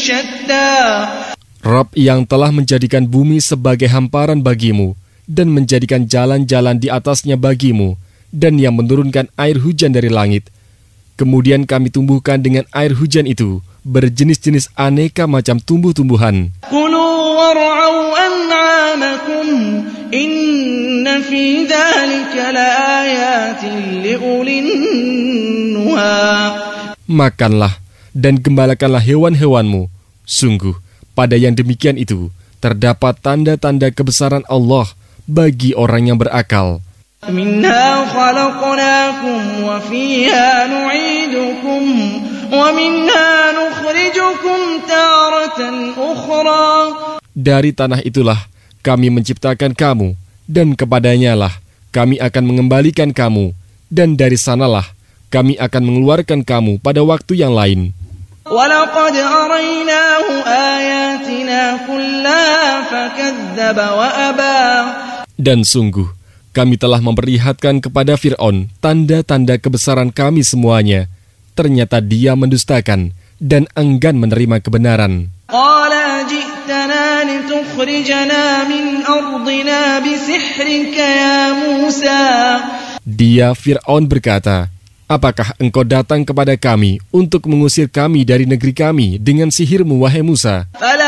شتى Rabb yang telah menjadikan bumi sebagai hamparan bagimu dan menjadikan jalan-jalan di atasnya bagimu dan yang menurunkan air hujan dari langit. Kemudian kami tumbuhkan dengan air hujan itu berjenis-jenis aneka macam tumbuh-tumbuhan. كلوا وارعوا أنعامكم إن في ذلك لآيات لأولي النهى. Makanlah dan gembalakanlah hewan-hewanmu. Sungguh, pada yang demikian itu terdapat tanda-tanda kebesaran Allah bagi orang yang berakal. منها خلقناكم وفيها نعيدكم ومنها نخرجكم تارة أخرى. Dari tanah itulah kami menciptakan kamu, dan kepadanya lah kami akan mengembalikan kamu, dan dari sanalah kami akan mengeluarkan kamu pada waktu yang lain. وَلَقَدْ أَرَيْنَاهُ آيَاتِنَا كُلَّهَا فَكَذَّبَ وَأَبَى. Dan sungguh, kami telah memperlihatkan kepada Fir'aun tanda-tanda kebesaran kami semuanya. Ternyata dia mendustakan dan enggan menerima kebenaran. قَالَ جِئْتَنَا لِتُخْرِجَنَا مِنْ أَرْضِنَا بِسِحْرِكَ يَا مُوسَى. Dia Fir'aun berkata, apakah engkau datang kepada kami untuk mengusir kami dari negeri kami dengan sihirmu, wahai Musa? فَلَا